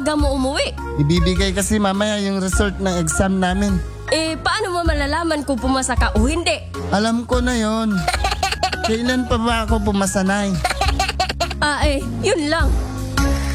aga mo umuwi? Ibibigay kasi mamaya yung result ng exam namin. Paano mo malalaman kung pumasa ka o hindi? Alam ko na yon. Kailan pa ba ako pumasanay? Yun lang.